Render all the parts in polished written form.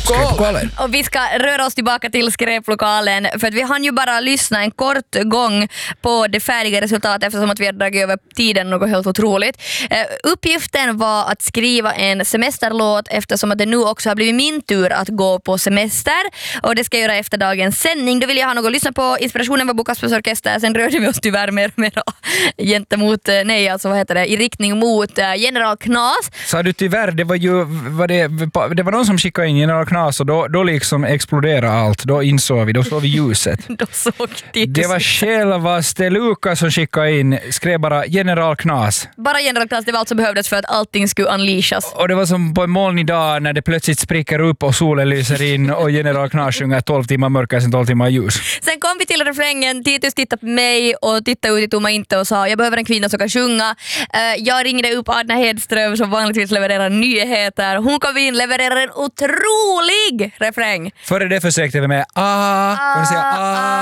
skräplokalen. Och vi ska röra oss tillbaka till skräplokalen för att vi hann ju bara lyssna en kort gång på det färdiga resultatet eftersom att vi har dragit över tiden något helt otroligt. Uppgiften var att skriva en semesterlåt eftersom att det nu också har blivit min tur att gå på semester och det ska jag göra efter dagens sändning. Då vill jag ha något att lyssna på. Inspirationen var Bo Kaspers Orkester. Sen rörde vi oss tyvärr mer gentemot, i riktning mot General Knas. Sa du tyvärr, det var någon som skickade in General Knas och då liksom exploderade allt. Då insåg vi, då såg vi ljuset. Det var självaste Lukas som skickade in, skrev bara General Knas. Bara General Knas, det var allt som behövdes för att allting skulle unleashas. Och det var som på en molnig dag när det plötsligt spricker upp och solen lyser in och General Knas sjunger 12 timmar mörkare sen 12 timmar ljus. Sen kom vi till refrängen, Titus tittade på mig och tittade ut i tomma inte och sa jag behöver en kvinna som kan sjunga. Jag ringde upp Adna Hedström som vanligtvis levererar nyheter. Hon kom in, levererar en otrolig refräng. Före det försökte vi med kan du säga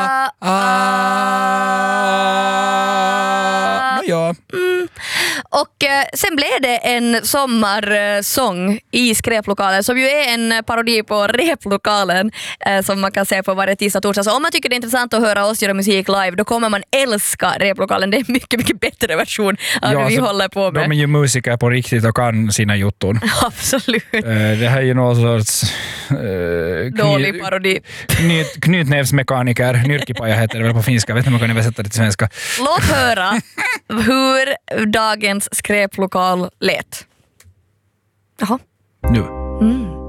ja. Och sen blev det en sommarsång i skräplokalen som ju är en parodi på replokalen som man kan se på varje tisdag och torsdag. Så om man tycker det är intressant att höra oss göra musik live då kommer man älska replokalen. Det är en mycket, mycket bättre version av det vi håller på med. De är ju musiker på riktigt och kan sina jotton. Absolut. Det här är ju någon sorts dålig parodi. Knytnävsmekaniker, nyrkipaja heter det väl på finska. Vet inte om man kan översätta det till svenska. Låt höra hur dagens skräplokal lät. Jaha. Nu.